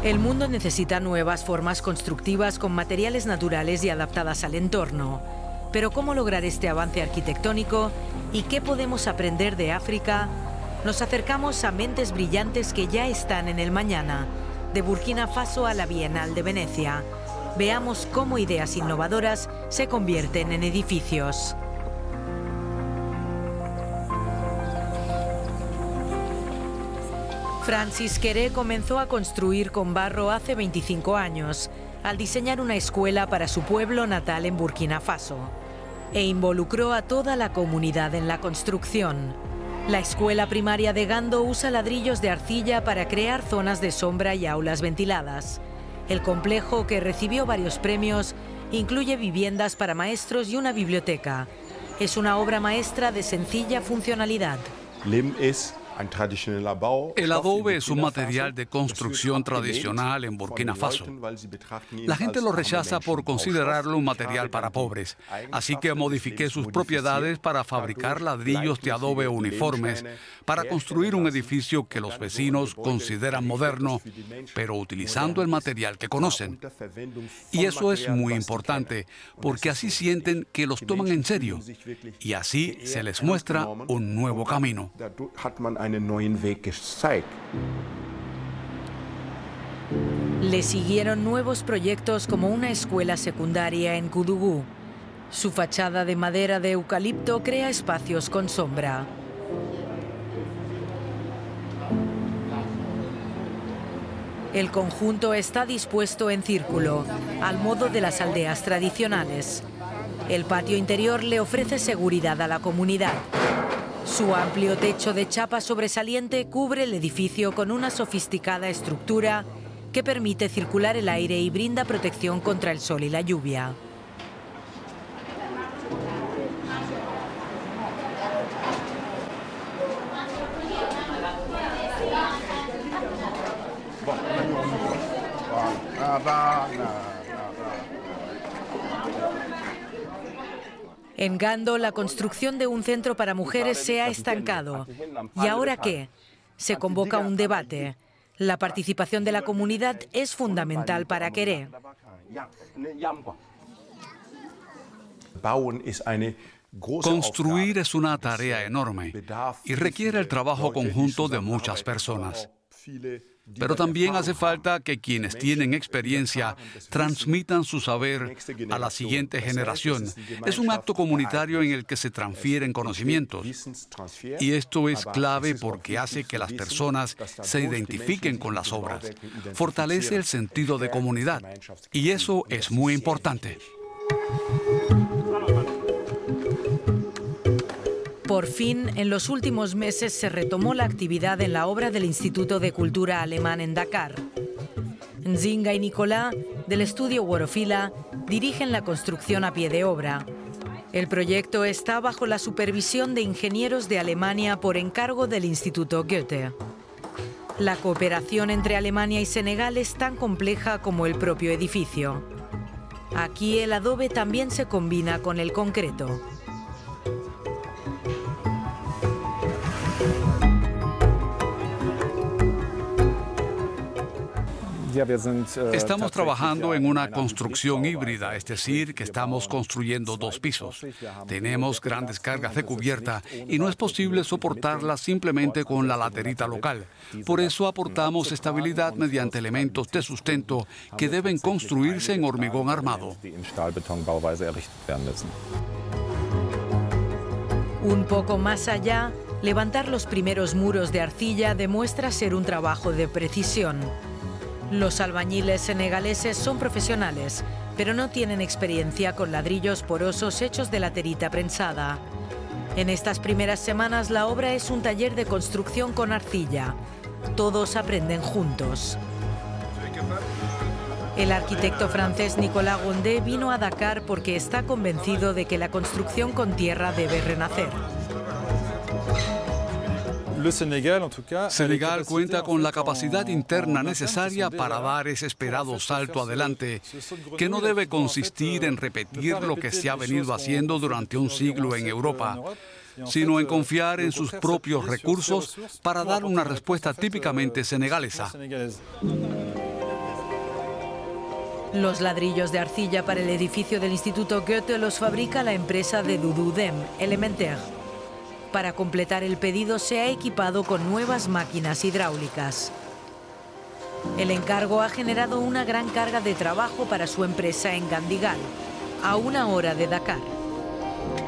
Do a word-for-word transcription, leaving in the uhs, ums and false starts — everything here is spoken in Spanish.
El mundo necesita nuevas formas constructivas con materiales naturales y adaptadas al entorno. Pero ¿cómo lograr este avance arquitectónico y qué podemos aprender de África? Nos acercamos a mentes brillantes que ya están en el mañana, de Burkina Faso a la Bienal de Venecia. Veamos cómo ideas innovadoras se convierten en edificios. Francis Kéré comenzó a construir con barro hace veinticinco años, al diseñar una escuela para su pueblo natal en Burkina Faso, e involucró a toda la comunidad en la construcción. La escuela primaria de Gando usa ladrillos de arcilla para crear zonas de sombra y aulas ventiladas. El complejo, que recibió varios premios, incluye viviendas para maestros y una biblioteca. Es una obra maestra de sencilla funcionalidad. El adobe es un material de construcción tradicional en Burkina Faso. La gente lo rechaza por considerarlo un material para pobres, así que modifiqué sus propiedades para fabricar ladrillos de adobe uniformes, para construir un edificio que los vecinos consideran moderno, pero utilizando el material que conocen. Y eso es muy importante, porque así sienten que los toman en serio, y así se les muestra un nuevo camino. Le siguieron nuevos proyectos como una escuela secundaria en Koudougou. Su fachada de madera de eucalipto crea espacios con sombra. El conjunto está dispuesto en círculo, al modo de las aldeas tradicionales. El patio interior le ofrece seguridad a la comunidad. Su amplio techo de chapa sobresaliente cubre el edificio con una sofisticada estructura que permite circular el aire y brinda protección contra el sol y la lluvia. En Gando, la construcción de un centro para mujeres se ha estancado. ¿Y ahora qué? Se convoca un debate. La participación de la comunidad es fundamental para Kéré. Construir es una tarea enorme y requiere el trabajo conjunto de muchas personas. Pero también hace falta que quienes tienen experiencia transmitan su saber a la siguiente generación. Es un acto comunitario en el que se transfieren conocimientos. Y esto es clave porque hace que las personas se identifiquen con las obras. Fortalece el sentido de comunidad. Y eso es muy importante. Por fin, en los últimos meses se retomó la actividad en la obra del Instituto de Cultura Alemán en Dakar. Nzinga y Nicolás, del estudio Worofila, dirigen la construcción a pie de obra. El proyecto está bajo la supervisión de ingenieros de Alemania por encargo del Instituto Goethe. La cooperación entre Alemania y Senegal es tan compleja como el propio edificio. Aquí el adobe también se combina con el concreto. Estamos trabajando en una construcción híbrida, es decir, que estamos construyendo dos pisos. Tenemos grandes cargas de cubierta y no es posible soportarlas simplemente con la laterita local. Por eso aportamos estabilidad mediante elementos de sustento que deben construirse en hormigón armado. Un poco más allá, levantar los primeros muros de arcilla demuestra ser un trabajo de precisión. Los albañiles senegaleses son profesionales, pero no tienen experiencia con ladrillos porosos hechos de laterita prensada. En estas primeras semanas la obra es un taller de construcción con arcilla. Todos aprenden juntos. El arquitecto francés Nicolas Gondé vino a Dakar porque está convencido de que la construcción con tierra debe renacer. Senegal cuenta con la capacidad interna necesaria para dar ese esperado salto adelante, que no debe consistir en repetir lo que se ha venido haciendo durante un siglo en Europa, sino en confiar en sus propios recursos para dar una respuesta típicamente senegalesa. Los ladrillos de arcilla para el edificio del Instituto Goethe los fabrica la empresa de Doudou Dem, Elementaire. Para completar el pedido se ha equipado con nuevas máquinas hidráulicas. El encargo ha generado una gran carga de trabajo para su empresa en Gandigal, a una hora de Dakar.